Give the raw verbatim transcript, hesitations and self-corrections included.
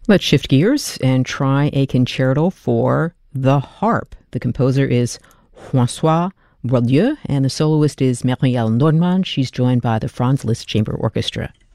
Let's shift gears and try a concerto for the harp. The composer is François Boieldieu, and the soloist is Marielle Nordmann. She's joined by the Franz Liszt Chamber Orchestra.